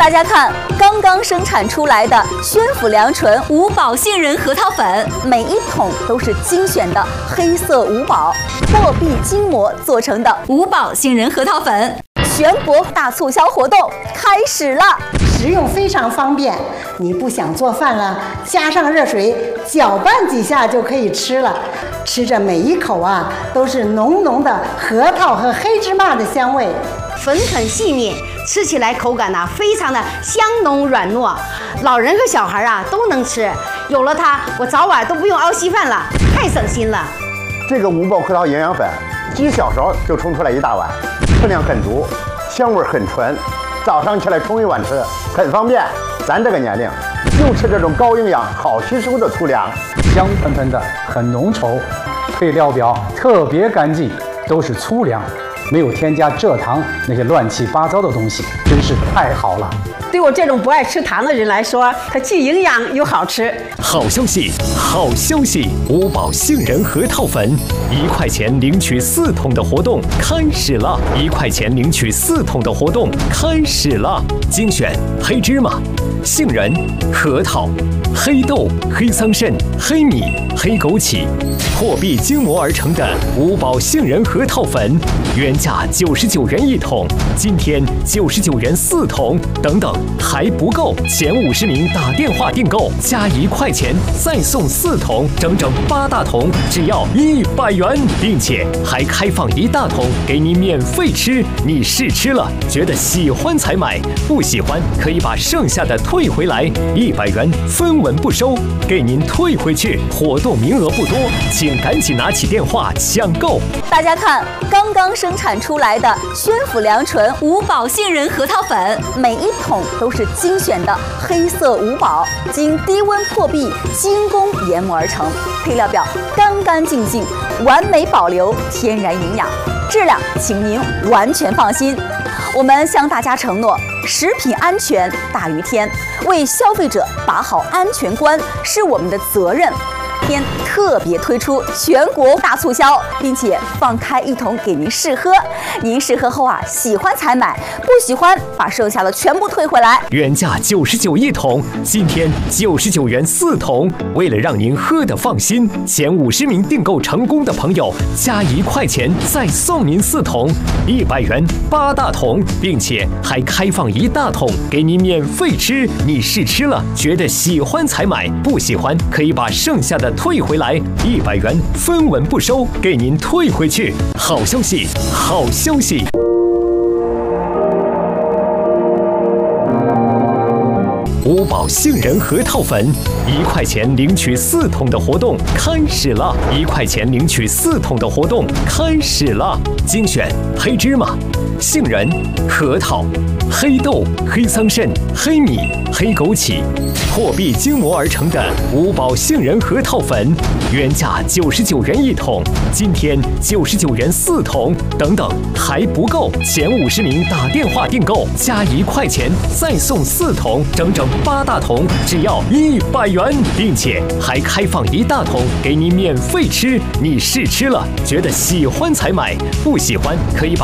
大家看，刚刚生产出来的宣府良醇五宝杏仁核桃粉，每一桶都是精选的黑色五宝货币筋膜做成的五宝杏仁核桃粉。全国大促销活动开始了， 食用非常方便。你不想做饭了，加上热水搅拌几下就可以吃了。吃着每一口啊，都是浓浓的核桃和黑芝麻的香味， 粉很细腻，吃起来口感非常的香浓软糯，老人和小孩都能吃。有了它，我早晚都不用熬稀饭了，太省心了。 这个五宝核桃营养粉，几小勺就冲出来一大碗，分量很足，香味很纯，早上起来冲一碗吃，很方便。咱这个年龄，就吃这种高营养、好吸收的粗粮， 香喷喷的，很浓稠，配料表特别干净，都是粗粮，没有添加蔗糖那些乱七八糟的东西，真是太好了。 对我这种不爱吃糖的人来说，它既营养又好吃。 好消息，好消息！五宝杏仁核桃粉，1块钱领取4桶的活动开始了！1块钱领取4桶的活动开始了！精选黑芝麻、杏仁、核桃、黑豆、黑桑葚、黑米、黑枸杞，货币精磨而成的五宝杏仁核桃粉，原价99元1桶，今天99元4桶，等等还不够，前50名打电话订购加1块钱再送4桶，整整8大桶，只要100元，并且还开放1大桶给你免费吃。你试吃了，觉得喜欢才买，不喜欢可以把剩下的退回来，100元分文不收，给您退回去。活动名额不多，请赶紧拿起电话抢购。 大家看，刚刚生产出来的宣府良醇五宝杏仁核桃粉，每一桶都是精选的黑色五宝，经低温破壁精工研磨而成，配料表干干净净，完美保留天然营养，质量请您完全放心。我们向大家承诺，食品安全大于天，为消费者把好安全关是我们的责任。天特别推出全国大促销，并且放开1桶给您试喝。您试喝后喜欢才买，不喜欢把剩下的全部退回来。 原价991桶，今天99元4桶。为了让您喝得放心，前50名订购成功的朋友加1块钱再送您4桶，100元8大桶，并且还开放1大桶给您免费吃。你试吃了，觉得喜欢才买，不喜欢可以把剩下的退回来，100元分文不收，给您退回去。好消息，好消息！五宝杏仁核桃粉，1块钱领取4桶的活动开始了！1块钱领取4桶的活动开始了！精选黑芝麻、杏仁、核桃、黑豆、黑桑葚、黑米、黑枸杞，货币精磨而成的五宝杏仁核桃粉，原价99元1桶，今天99元4桶，等等还不够，前50名打电话订购加1块钱再送4桶，整整8大桶，只要100元，并且还开放1大桶给你免费吃。你试吃了，觉得喜欢才买，不喜欢可以把